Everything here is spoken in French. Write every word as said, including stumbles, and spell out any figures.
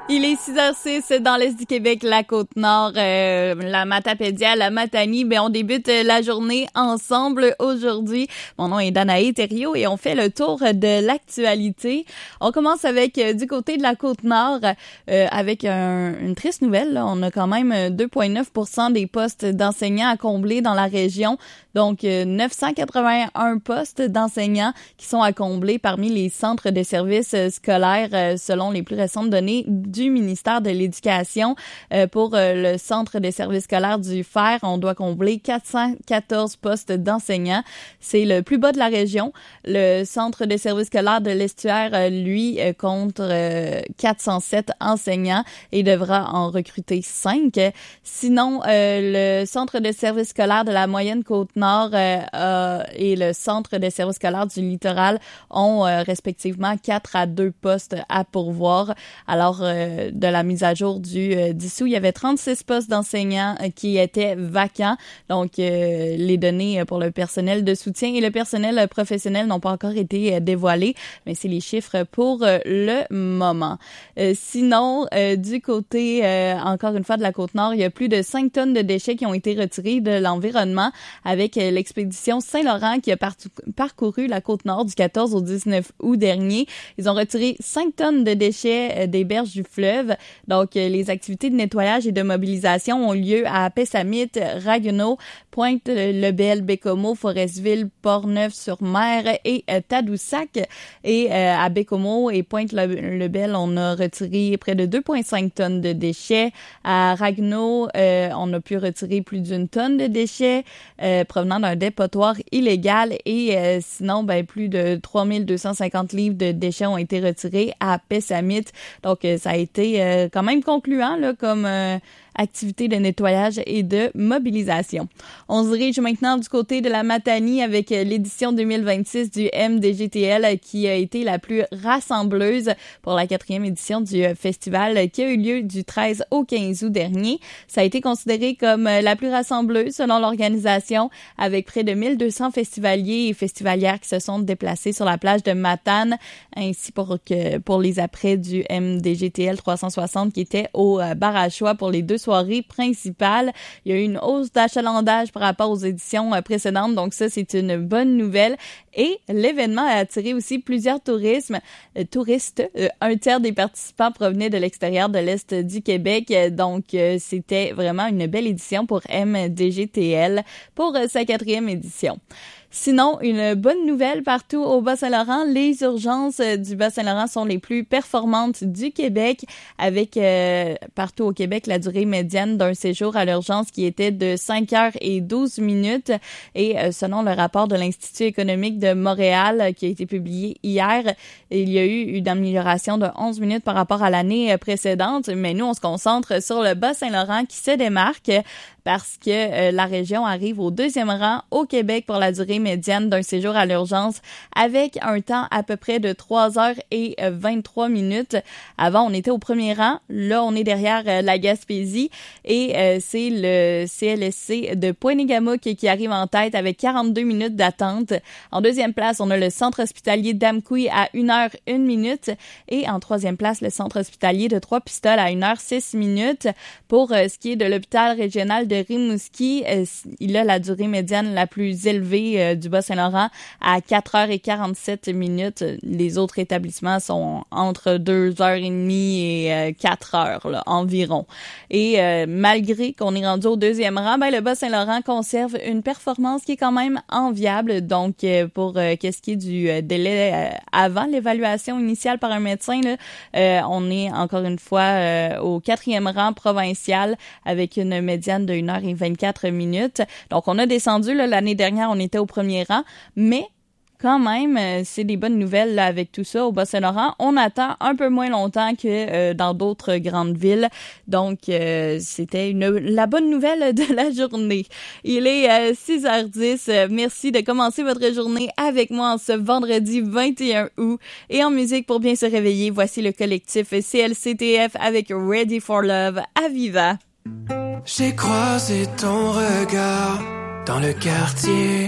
Il est six heures six dans l'Est du Québec, la Côte-Nord, euh, la Matapédia, la Matanie. Ben, on débute la journée ensemble aujourd'hui. Mon nom est Danae Thériault et on fait le tour de l'actualité. On commence avec euh, du côté de la Côte-Nord euh, avec un, une triste nouvelle. Là. On a quand même deux virgule neuf pour cent des postes d'enseignants à combler dans la région. Donc, euh, neuf cent quatre-vingt-un postes d'enseignants qui sont à combler parmi les centres de services euh, scolaires euh, selon les plus récentes données du ministère de l'Éducation. Euh, pour euh, le centre de services scolaires du F E R, on doit combler quatre cent quatorze postes d'enseignants. C'est le plus bas de la région. Le centre de services scolaires de l'Estuaire, euh, lui, euh, compte euh, quatre cent sept enseignants et devra en recruter cinq. Sinon, euh, le centre de services scolaires de la moyenne Côte-Nord euh, euh, et le centre de services scolaires du littoral ont euh, respectivement quatre à deux postes à pourvoir. Alors, euh, de la mise à jour du euh, dix août, il y avait trente-six postes d'enseignants euh, qui étaient vacants. Donc, euh, les données pour le personnel de soutien et le personnel professionnel n'ont pas encore été euh, dévoilées, mais c'est les chiffres pour euh, le moment. Euh, sinon, euh, du côté, euh, encore une fois, de la Côte-Nord, il y a plus de cinq tonnes de déchets qui ont été retirés de l'environnement avec euh, l'expédition Saint-Laurent qui a partou- parcouru la Côte-Nord du quatorze au dix-neuf août dernier. Ils ont retiré cinq tonnes de déchets euh, des berges du fleuve. Donc, euh, les activités de nettoyage et de mobilisation ont lieu à Pessamit, Ragueneau, Pointe-le-Bel, Bécomo, Forestville, Portneuf-sur-Mer et euh, Tadoussac. Et euh, à Bécomo et Pointe-le-Bel, on a retiré près de deux virgule cinq tonnes de déchets. À Ragueneau, euh, on a pu retirer plus d'une tonne de déchets euh, provenant d'un dépotoir illégal. Et euh, sinon, ben plus de trois mille deux cent cinquante livres de déchets ont été retirés à Pessamit. Donc, euh, ça a été euh, quand même concluant là, comme euh, activité de nettoyage et de mobilisation. On se dirige maintenant du côté de la Matanie avec l'édition deux mille vingt-six du M D G T L qui a été la plus rassembleuse pour la quatrième édition du festival qui a eu lieu du treize au quinze août dernier. Ça a été considéré comme la plus rassembleuse selon l'organisation avec près de mille deux cents festivaliers et festivalières qui se sont déplacés sur la plage de Matane ainsi pour que pour les apprêts du M D G T L trois cent soixante qui était au bar à choix pour les deux soirées principales. Il y a eu une hausse d'achalandage par rapport aux éditions précédentes, donc ça, c'est une bonne nouvelle. Et l'événement a attiré aussi plusieurs tourismes, euh, touristes. Euh, un tiers des participants provenaient de l'extérieur de l'Est du Québec, donc euh, c'était vraiment une belle édition pour M D G T L pour euh, sa quatrième édition. Sinon, une bonne nouvelle partout au Bas-Saint-Laurent, les urgences du Bas-Saint-Laurent sont les plus performantes du Québec avec euh, partout au Québec la durée médiane d'un séjour à l'urgence qui était de cinq heures et douze minutes et euh, selon le rapport de l'Institut économique de Montréal euh, qui a été publié hier, il y a eu une amélioration de onze minutes par rapport à l'année précédente, mais nous on se concentre sur le Bas-Saint-Laurent qui se démarque parce que euh, la région arrive au deuxième rang au Québec pour la durée médiane d'un séjour à l'urgence avec un temps à peu près de trois heures et vingt-trois minutes. Avant, on était au premier rang. Là, on est derrière euh, la Gaspésie et euh, c'est le C L S C de Pointe-Négamouk qui arrive en tête avec quarante-deux minutes d'attente. En deuxième place, on a le centre hospitalier d'Amqui à une heure une minute et en troisième place, le centre hospitalier de Trois-Pistoles à une heure six minutes. Pour euh, ce qui est de l'hôpital régional de Rimouski, euh, il a la durée médiane la plus élevée euh, du Bas-Saint-Laurent à quatre heures et quarante-sept minutes. Les autres établissements sont entre deux heures et demie et euh, quatre heures là, environ. Et euh, malgré qu'on est rendu au deuxième rang, ben, le Bas-Saint-Laurent conserve une performance qui est quand même enviable. Donc, euh, pour euh, qu'est-ce qui est du euh, délai euh, avant l'évaluation initiale par un médecin, là, euh, on est encore une fois euh, au quatrième rang provincial avec une médiane de une heure et vingt-quatre minutes. Donc, on a descendu, là, l'année dernière, on était au premier rang, mais quand même, euh, c'est des bonnes nouvelles là, avec tout ça au Bas-Saint-Laurent. On attend un peu moins longtemps que euh, dans d'autres grandes villes. Donc, euh, c'était une, la bonne nouvelle de la journée. Il est euh, six heures dix. Euh, merci de commencer votre journée avec moi en ce vendredi vingt et un août. Et en musique, pour bien se réveiller, voici le collectif C L C T F avec Ready for Love à Viva. J'ai croisé ton regard dans le quartier.